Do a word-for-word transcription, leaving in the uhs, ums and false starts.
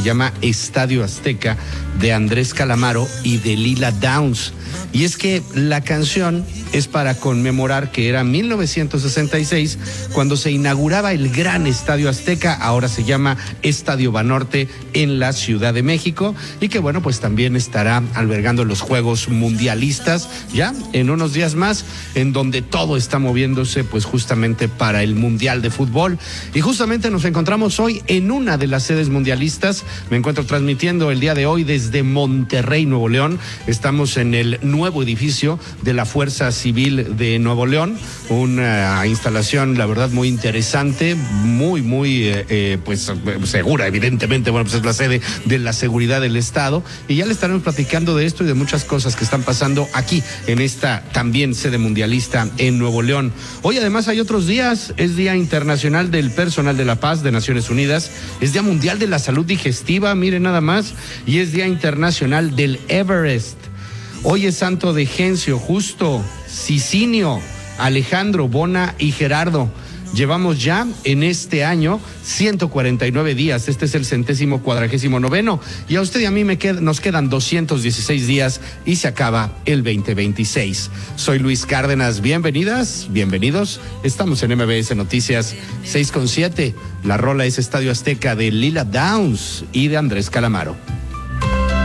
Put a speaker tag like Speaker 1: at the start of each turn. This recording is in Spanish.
Speaker 1: llama Estadio Azteca, de Andrés Calamaro y de Lila Downs. Y es que la canción es para conmemorar que era mil novecientos sesenta y seis cuando se inauguraba el gran Estadio Azteca, ahora se llama Estadio Banorte, en la Ciudad de México, y que bueno, pues también estará albergando los Juegos Mundialistas ya en unos días más, en donde todo está moviéndose pues justamente para el Mundial de Fútbol. Y justamente nos encontramos hoy en una de las sedes mundialistas. Me encuentro transmitiendo el día de hoy desde Monterrey, Nuevo León. Estamos en el nuevo edificio de la Fuerza Civil de Nuevo León, una instalación la verdad muy interesante, muy muy eh, eh, pues segura, evidentemente. Bueno, pues es la sede de la seguridad del Estado, y ya le estaremos platicando de esto y de muchas cosas que están pasando aquí en esta también sede mundialista en Nuevo León. Hoy además hay otros días: es Día Internacional del Personal de la Paz de Naciones Unidas, es Día Mundial de la Salud Digestiva, miren nada más, y es Día Internacional del Everest. Hoy es santo de Gencio, Justo, Sicinio, Alejandro, Bona y Gerardo. Llevamos ya en este año ciento cuarenta y nueve días, este es el centésimo cuadragésimo noveno, y a usted y a mí me qued- nos quedan doscientos dieciséis días y se acaba el veinte veintiséis. Soy Luis Cárdenas, bienvenidas, bienvenidos, estamos en M B S Noticias seis con siete, la rola es Estadio Azteca de Lila Downs y de Andrés Calamaro.